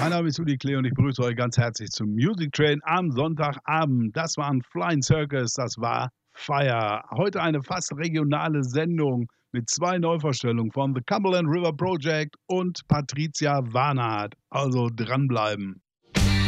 Mein Name ist Uli Klee und ich begrüße euch ganz herzlich zum Music Train am Sonntagabend. Das war ein Flying Circus, das war Fire. Heute eine fast regionale Sendung mit 2 Neuvorstellungen von The Cumberland River Project und Patricia Warnert. Also dranbleiben.